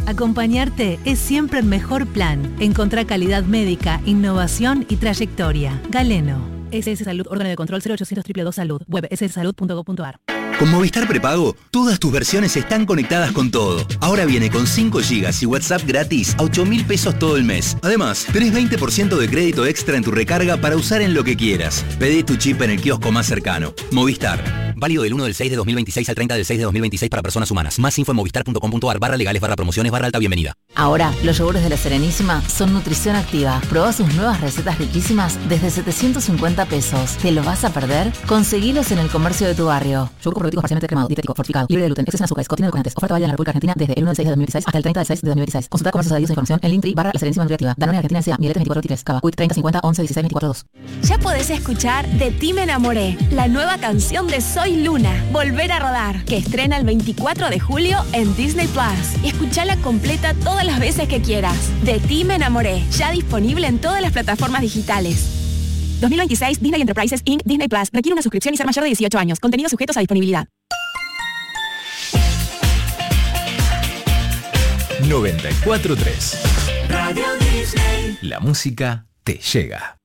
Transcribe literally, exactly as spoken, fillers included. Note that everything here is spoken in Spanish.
Acompañarte es siempre el mejor plan. Encontrá calidad médica, innovación y trayectoria. Galeno. S S Salud, órgano de control cero ochocientos dos dos dos Salud. Web ese ese salud punto com punto a r. Con Movistar Prepago, todas tus versiones están conectadas con todo. Ahora viene con cinco gigas y WhatsApp gratis a ocho mil pesos todo el mes. Además, tenés veinte por ciento de crédito extra en tu recarga para usar en lo que quieras. Pedí tu chip en el kiosco más cercano. Movistar. Válido del uno del seis de dos mil veintiséis al treinta del seis de dos mil veintiséis para personas humanas. Más info en movistar punto com punto a r barra legales barra promociones barra alta bienvenida. Ahora, los yogures de La Serenísima son nutrición activa. Probá sus nuevas recetas riquísimas desde setecientos cincuenta pesos. ¿Te lo vas a perder? Conseguilos en el comercio de tu barrio. Yogur con probioticos parcialmente cremado, dietético, fortificado, libre de gluten, exceso en azúcares, contiene edulcorantes. Oferta válida en la República Argentina desde el uno del seis de dos mil veintiséis hasta el treinta del seis de dos mil veintiséis. Consulta comercios adheridos e información en Linktree barra La Serenísima Nutriactiva. Danone Argentina S A, Mieletes veinticuatro veintitrés, Cava, Quick treinta cincuenta once dieciséis veinticuatro dos. Ya podés escuchar De ti me enamoré, la nueva canción de Soy Luna, Volver a rodar, que estrena el veinticuatro de julio en Disney Plus. Y escuchala completa todas las veces que quieras. De ti me enamoré, ya disponible en todas las plataformas digitales. dos mil veintiséis Disney Enterprises incorporated. Disney Plus requiere una suscripción y ser mayor de dieciocho años. Contenidos sujetos a disponibilidad. noventa y cuatro punto tres Radio Disney. La música te llega.